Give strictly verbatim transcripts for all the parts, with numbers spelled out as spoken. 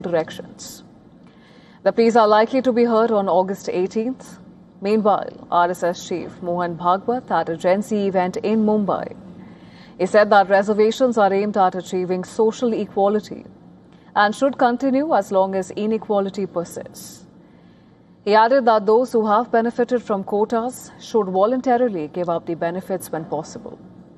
directions. The pleas are likely to be heard on August eighteenth. Meanwhile, R S S chief Mohan Bhagwat at a Gen Z event in Mumbai. He said that reservations are aimed at achieving social equality and should continue as long as inequality persists. He added that those who have benefited from quotas should voluntarily give up the benefits when possible.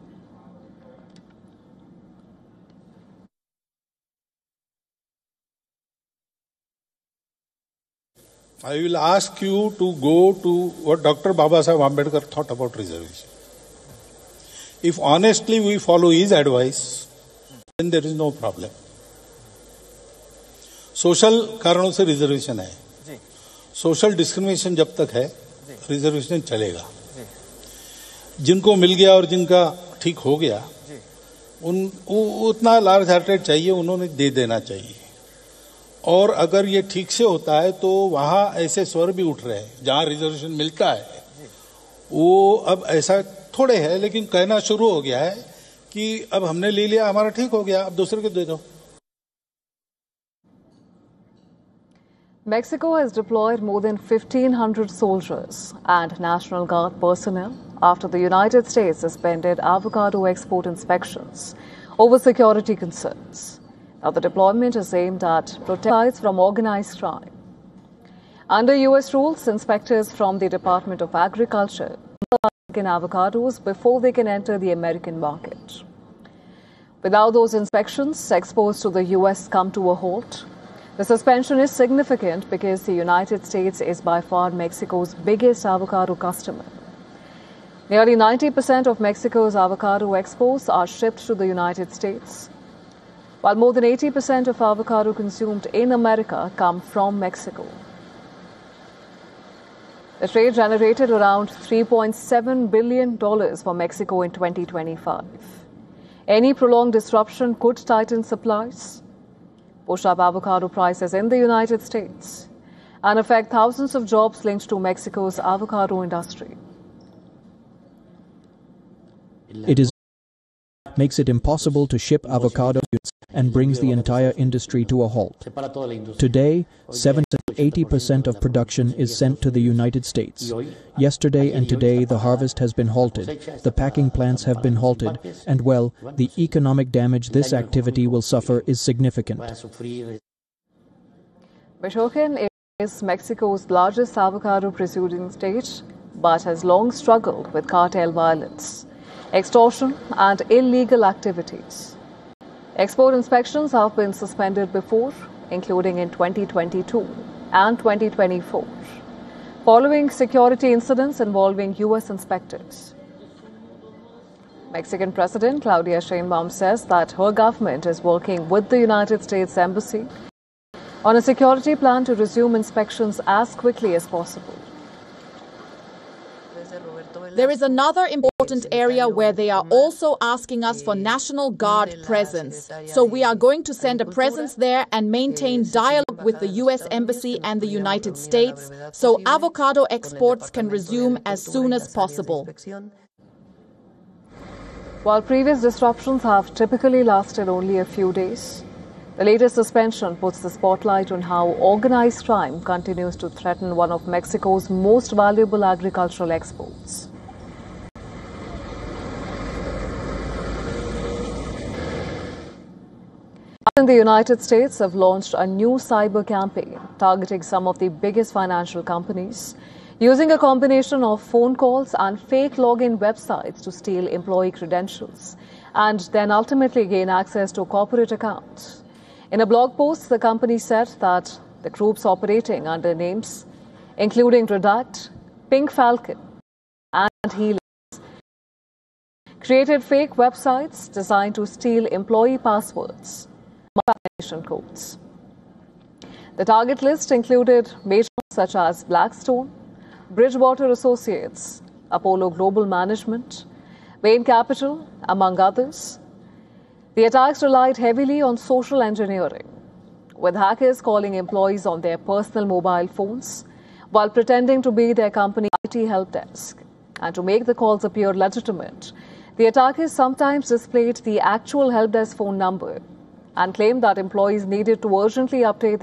I will ask you to go to what Doctor Babasaheb Ambedkar thought about reservation. If honestly we follow his advice, then there is no problem. Social कारणों से reservation है, social discrimination जब तक है reservation चलेगा. जिनको मिल गया और जिनका ठीक हो गया उन उतना लार्ज हार्टेड चाहिए उन्होंने दे देना चाहिए. और अगर ये ठीक से होता है तो वहां ऐसे स्वर भी उठ रहे हैं जहां रिजर्वेशन मिलता है वो अब ऐसा थोड़े है लेकिन कहना शुरू हो गया है कि अब हमने ले लिया हमारा ठीक हो गया अब दूसरे को दे दो. Mexico has deployed more than fifteen hundred soldiers and National Guard personnel after the United States suspended avocado export inspections over security concerns. Now, the deployment is aimed at protecting from organized crime. Under U S rules, inspectors from the Department of Agriculture in avocados before they can enter the American market. Without those inspections, exports to the U S come to a halt. The suspension is significant because the United States is by far Mexico's biggest avocado customer. Nearly ninety percent of Mexico's avocado exports are shipped to the United States, while more than eighty percent of avocado consumed in America come from Mexico. The trade generated around three point seven billion dollars for Mexico in twenty twenty-five. Any prolonged disruption could tighten supplies, push up avocado prices in the United States, and affect thousands of jobs linked to Mexico's avocado industry. It is makes it impossible to ship avocados and brings the entire industry to a halt. Today, seventy to eighty percent of production is sent to the United States. Yesterday and today, the harvest has been halted, the packing plants have been halted, and well, the economic damage this activity will suffer is significant. Michoacán is Mexico's largest avocado producing state, but has long struggled with cartel violence, extortion, and illegal activities. Export inspections have been suspended before, including in twenty twenty-two and twenty twenty-four, following security incidents involving U S inspectors. Mexican President Claudia Sheinbaum says that her government is working with the United States Embassy on a security plan to resume inspections as quickly as possible. There is another important area where they are also asking us for National Guard presence. So we are going to send a presence there and maintain dialogue with the U S Embassy and the United States so avocado exports can resume as soon as possible. While previous disruptions have typically lasted only a few days, the latest suspension puts the spotlight on how organized crime continues to threaten one of Mexico's most valuable agricultural exports. In the United States have launched a new cyber campaign targeting some of the biggest financial companies, using a combination of phone calls and fake login websites to steal employee credentials and then ultimately gain access to corporate accounts. In a blog post, the company said that the groups operating under names including Redact, Pink Falcon, and Helix created fake websites designed to steal employee passwords and codes. The target list included majors such as Blackstone, Bridgewater Associates, Apollo Global Management, Bain Capital, among others. The attacks relied heavily on social engineering, with hackers calling employees on their personal mobile phones while pretending to be their company I T help desk. And to make the calls appear legitimate, the attackers sometimes displayed the actual help desk phone number and claimed that employees needed to urgently update